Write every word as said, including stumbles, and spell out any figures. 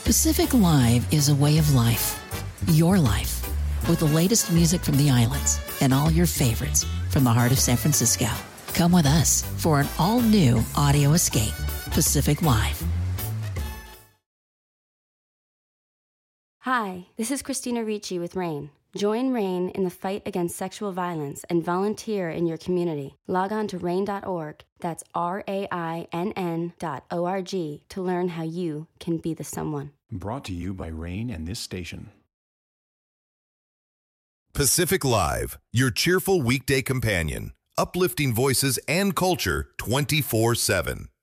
Pacific Live is a way of life. Your life. With the latest music from the islands and all your favorites from the heart of San Francisco. Come with us for an all-new audio escape. Pacific Live. Hi, this is Christina Ricci with RAIN. Join RAIN in the fight against sexual violence and volunteer in your community. Log on to rain dot org, that's R A I N N dot O R G, to learn how you can be the someone. Brought to you by RAIN and this station. Pacific Live, your cheerful weekday companion, uplifting voices and culture twenty-four seven.